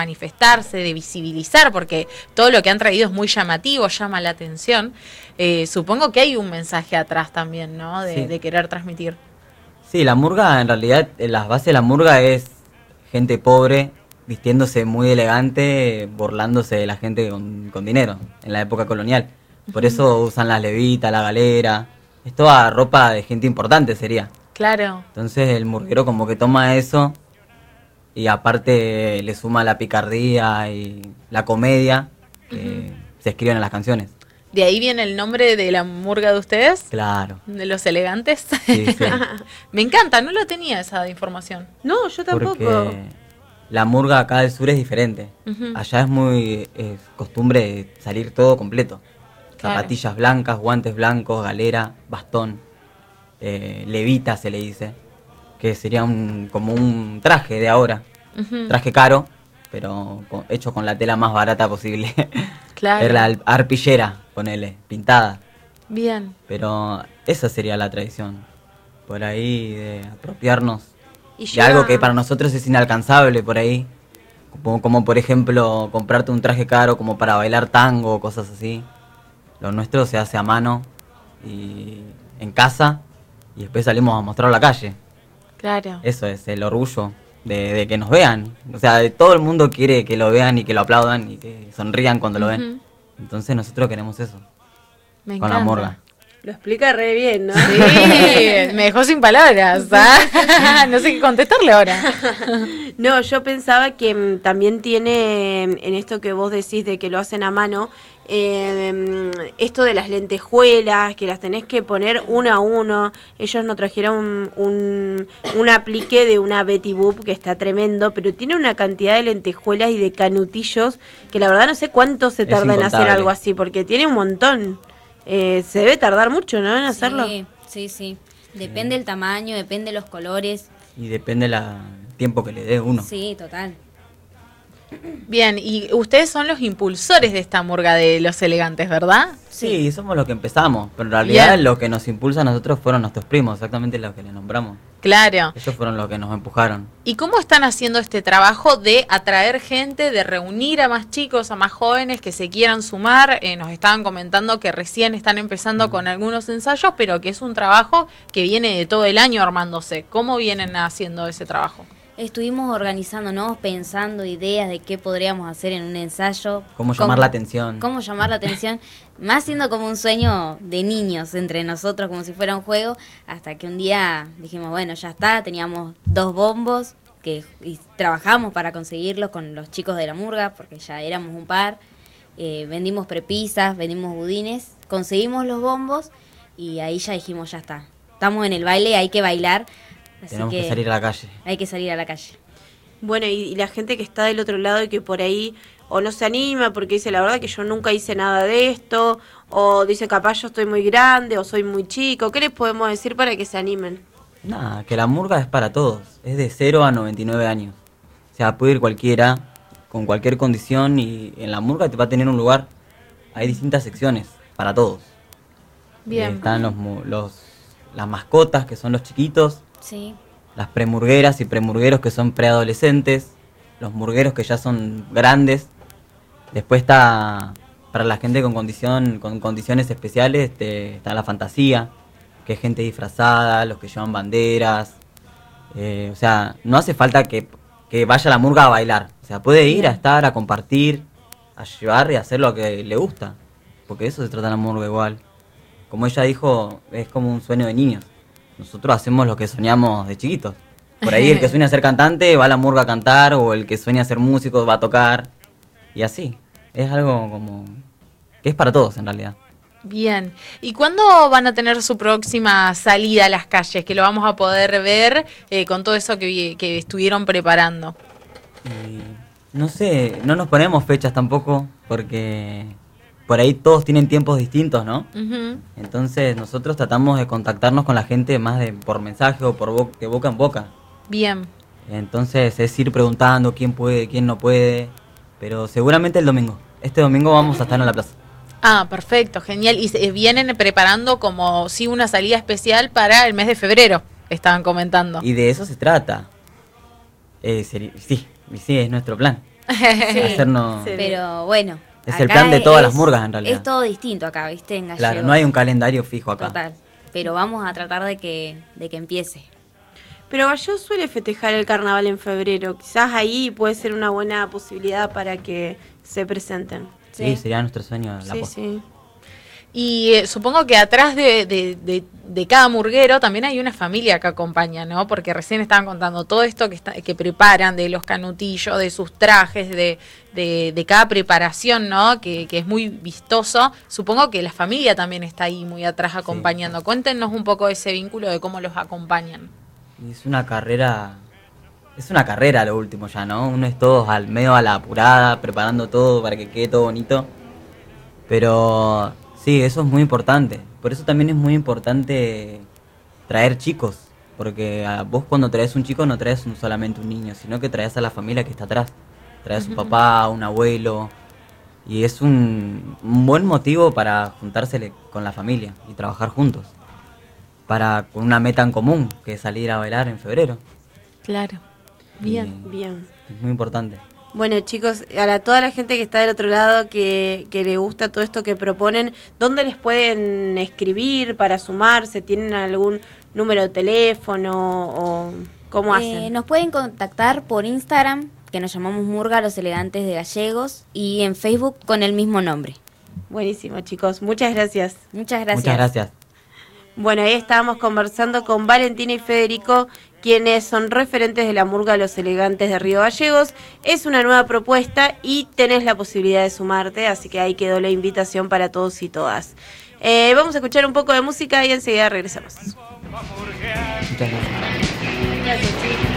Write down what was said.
manifestarse, de visibilizar, porque todo lo que han traído es muy llamativo, llama la atención. Supongo que hay un mensaje atrás también, ¿no? De querer transmitir. Sí, la murga, en realidad, las bases de la murga es gente pobre, vistiéndose muy elegante, burlándose de la gente con dinero, en la época colonial. Por eso usan las levitas, la galera, es toda ropa de gente importante sería. Claro. Entonces el murguero como que toma eso y aparte le suma la picardía y la comedia que se escriben en las canciones. ¿De ahí viene el nombre de la murga de ustedes? Claro. ¿De los elegantes? Sí, sí. Me encanta, no lo tenía esa información. No, yo tampoco. Porque la murga acá del sur es diferente. Allá es muy costumbre salir todo completo. Claro. Zapatillas blancas, guantes blancos, galera, bastón, levita se le dice, que sería como un traje de ahora, traje caro, pero hecho con la tela más barata posible. Claro. Era la arpillera, ponele, pintada. Bien. Pero esa sería la tradición, por ahí de apropiarnos Y de algo que para nosotros es inalcanzable por ahí, como por ejemplo comprarte un traje caro como para bailar tango o cosas así. Lo nuestro se hace a mano y en casa y después salimos a mostrarlo a la calle. Claro. Eso es el orgullo de que nos vean. O sea, todo el mundo quiere que lo vean y que lo aplaudan y que sonrían cuando lo ven. Entonces nosotros queremos eso. Me con encanta. la murga. Lo explica re bien, ¿no? Sí, me dejó sin palabras. ¿Ah? No sé qué contestarle ahora. No, yo pensaba que también tiene, en esto que vos decís de que lo hacen a mano, esto de las lentejuelas, que las tenés que poner uno a uno. Ellos nos trajeron un aplique de una Betty Boop que está tremendo, pero tiene una cantidad de lentejuelas y de canutillos que la verdad no sé cuánto se tarda en hacer algo así, porque tiene un montón. Se debe tardar mucho, ¿no? En hacerlo. Sí. Depende del tamaño, depende de los colores. Y depende del tiempo que le dé uno. Sí, total. Bien, y ustedes son los impulsores de esta murga de los elegantes, ¿verdad? Sí, somos los que empezamos, pero en realidad Bien. lo que nos impulsa a nosotros fueron nuestros primos, exactamente los que les nombramos. Claro. Ellos fueron los que nos empujaron. ¿Y cómo están haciendo este trabajo de atraer gente, de reunir a más chicos, a más jóvenes que se quieran sumar? Nos estaban comentando que recién están empezando con algunos ensayos, pero que es un trabajo que viene de todo el año armándose. ¿Cómo vienen haciendo ese trabajo? Estuvimos organizándonos, pensando ideas de qué podríamos hacer en un ensayo. Cómo llamar la atención. Cómo llamar la atención, más siendo como un sueño de niños entre nosotros, como si fuera un juego, hasta que un día dijimos, bueno, ya está, teníamos 2 bombos, y trabajamos para conseguirlos con los chicos de la murga, porque ya éramos un par, vendimos prepisas, vendimos budines, conseguimos los bombos, y ahí ya dijimos, ya está, estamos en el baile, hay que bailar. Así Tenemos que salir a la calle. Hay que salir a la calle. Bueno, y la gente que está del otro lado y que por ahí o no se anima porque dice la verdad que yo nunca hice nada de esto, o dice capaz yo estoy muy grande o soy muy chico, ¿qué les podemos decir para que se animen? Nada, que la murga es para todos, es de 0 a 99 años. O sea, puede ir cualquiera, con cualquier condición, y en la murga te va a tener un lugar. Hay distintas secciones para todos. Bien. Están las mascotas, que son los chiquitos. Sí. Las premurgueras y premurgueros, que son preadolescentes. Los murgueros, que ya son grandes. Después está, para la gente con condiciones especiales, está la fantasía, que es gente disfrazada, los que llevan banderas. O sea, no hace falta que vaya a la murga a bailar. O sea, puede ir a estar, a compartir, a llevar y a hacer lo que le gusta. Porque de eso se trata la murga igual. Como ella dijo, es como un sueño de niños. Nosotros hacemos lo que soñamos de chiquitos. Por ahí el que sueña ser cantante va a la murga a cantar, o el que sueña ser músico va a tocar. Y así. Es algo como que es para todos en realidad. Bien. ¿Y cuándo van a tener su próxima salida a las calles? Que lo vamos a poder ver con todo eso que estuvieron preparando. Y no sé, no nos ponemos fechas tampoco, porque por ahí todos tienen tiempos distintos, ¿no? Entonces nosotros tratamos de contactarnos con la gente más por mensaje o de boca en boca. Bien. Entonces es ir preguntando quién puede, quién no puede, pero seguramente el domingo. Este domingo vamos a estar en la plaza. Ah, perfecto, genial. Y se vienen preparando como sí una salida especial para el mes de febrero, estaban comentando. Y de eso se trata. Sí, es nuestro plan. Hacernos... Sí. Pero bueno. Es el acá plan de todas las murgas, en realidad. Es todo distinto acá, ¿viste? En Gallegos. Claro, no hay un calendario fijo acá. Total. Pero vamos a tratar de que empiece. Pero Gallegos suele festejar el carnaval en febrero. Quizás ahí puede ser una buena posibilidad para que se presenten. Sí, sería nuestro sueño. La Sí, posta. sí. Y supongo que atrás de cada murguero también hay una familia que acompaña, ¿no? Porque recién estaban contando todo esto que preparan, de los canutillos, de sus trajes, de cada preparación, ¿no? Que es muy vistoso. Supongo que la familia también está ahí muy atrás acompañando. Sí. Cuéntenos un poco de ese vínculo, de cómo los acompañan. Y es una carrera lo último ya, ¿no? Uno es todo medio a la apurada, preparando todo para que quede todo bonito. Pero sí, eso es muy importante. Por eso también es muy importante traer chicos. Porque vos cuando traes un chico no traes solamente un niño, sino que traes a la familia que está atrás. Traes a un papá, un abuelo. Y es un buen motivo para juntarse con la familia y trabajar juntos. Con una meta en común, que es salir a bailar en febrero. Claro. Bien. Bien. Es muy importante. Bueno, chicos, a toda la gente que está del otro lado, que le gusta todo esto que proponen, ¿dónde les pueden escribir para sumarse? ¿Tienen algún número de teléfono o cómo hacen? Nos pueden contactar por Instagram, que nos llamamos Murga Los Elegantes de Gallegos, y en Facebook con el mismo nombre. Buenísimo, chicos. Muchas gracias. Muchas gracias. Muchas gracias. Bueno, ahí estábamos conversando con Valentina y Federico, quienes son referentes de la Murga Los Elegantes de Río Gallegos. Es una nueva propuesta y tenés la posibilidad de sumarte, así que ahí quedó la invitación para todos y todas. Vamos a escuchar un poco de música y enseguida regresamos. Muchas gracias. Gracias, chicos.